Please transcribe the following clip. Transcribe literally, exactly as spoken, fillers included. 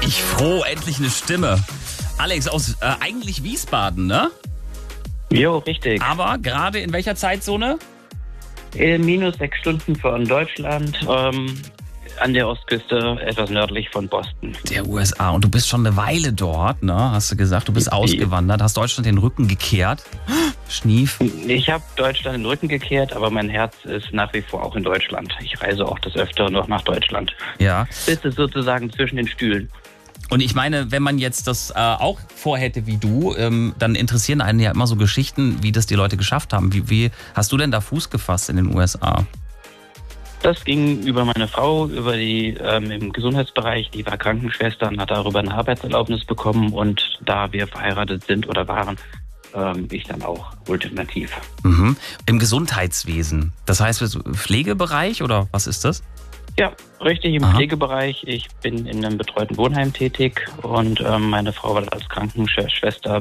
Ich froh, endlich eine Stimme. Alex aus äh, eigentlich Wiesbaden, ne? Jo, richtig. Aber gerade in welcher Zeitzone? Äh, minus sechs Stunden von Deutschland, ähm, an der Ostküste, etwas nördlich von Boston. Der U S A. Und du bist schon eine Weile dort, ne? Hast du gesagt, du bist ausgewandert, hast Deutschland den Rücken gekehrt. Schnief. Ich habe Deutschland den Rücken gekehrt, aber mein Herz ist nach wie vor auch in Deutschland. Ich reise auch des Öfteren noch nach Deutschland. Ja. Sitze sozusagen zwischen den Stühlen. Und ich meine, wenn man jetzt das äh, auch vorhätte wie du, ähm, dann interessieren einen ja immer so Geschichten, wie das die Leute geschafft haben. Wie, wie hast du denn da Fuß gefasst in den U S A? Das ging über meine Frau, über die ähm, im Gesundheitsbereich, die war Krankenschwester und hat darüber eine Arbeitserlaubnis bekommen. Und da wir verheiratet sind oder waren, ähm, ich dann auch ultimativ. Mhm. Im Gesundheitswesen, das heißt Pflegebereich oder was ist das? Ja, richtig, im Aha. Pflegebereich. Ich bin in einem betreuten Wohnheim tätig und ähm, meine Frau war als Krankenschwester